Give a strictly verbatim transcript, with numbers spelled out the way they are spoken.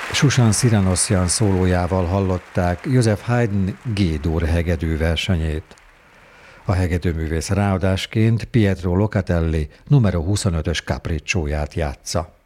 Susan Cyrianossian szólójával hallották Joseph Haydn G-dur hegedű versenyét. A hegedűművész ráadásként Pietro Locatelli numero huszonötös capriccióját játsza.